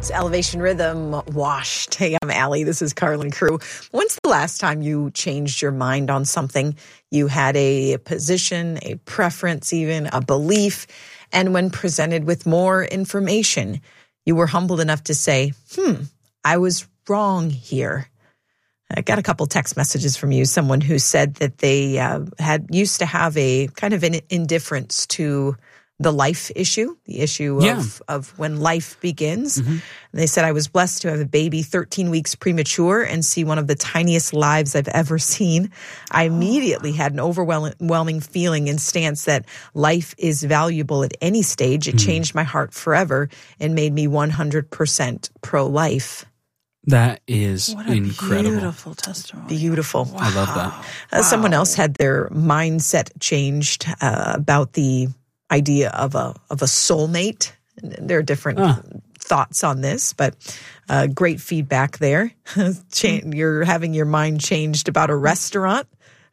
It's Elevation Rhythm Washed. Hey, I'm Allie. This is Carlin Crew. When's the last time you changed your mind on something? You had a position, a preference, even a belief, and when presented with more information, you were humbled enough to say, I was wrong here. I got a couple text messages from you, someone who said that they had used to have a kind of an indifference to the life issue, the issue of when life begins. Mm-hmm. And they said, I was blessed to have a baby 13 weeks premature and see one of the tiniest lives I've ever seen. I immediately had an overwhelming feeling and stance that life is valuable at any stage. It changed my heart forever and made me 100% pro-life. That is what a incredible. Beautiful testimony. Beautiful. Wow. I love that. Someone else had their mindset changed about the idea of a soulmate. There are different thoughts on this, but great feedback there. You're having your mind changed about a restaurant.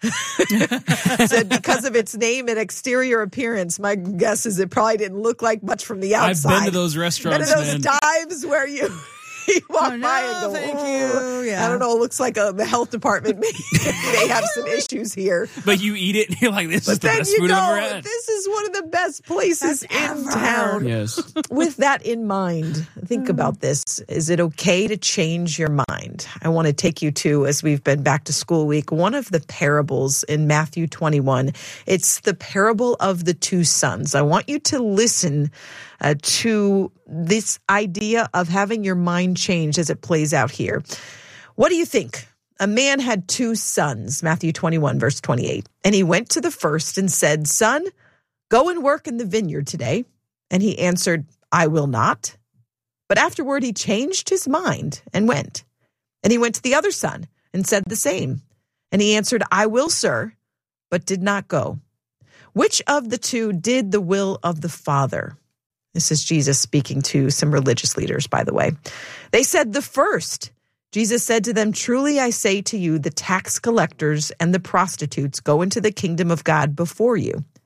Said because of its name and exterior appearance, my guess is it probably didn't look like much from the outside. I've been to those restaurants, been to those dives where you walk by and go, thank you. Yeah. I don't know, it looks like the health department may have some issues here. But you eat it and you're like, this is the best food I've ever had. This is one of the best places in town. Yes. With that in mind, think about this. Is it okay to change your mind? I want to take you to, as we've been back to school week, one of the parables in Matthew 21. It's the parable of the two sons. I want you to listen to this idea of having your mind change as it plays out here. What do you think? A man had two sons, Matthew 21, verse 28. And he went to the first and said, Son, go and work in the vineyard today. And he answered, I will not. But afterward he changed his mind and went. And he went to the other son and said the same. And he answered, I will, sir, but did not go. Which of the two did the will of the Father? This is Jesus speaking to some religious leaders, by the way. They said, the first. Jesus said to them, truly I say to you, the tax collectors and the prostitutes go into the kingdom of God before you.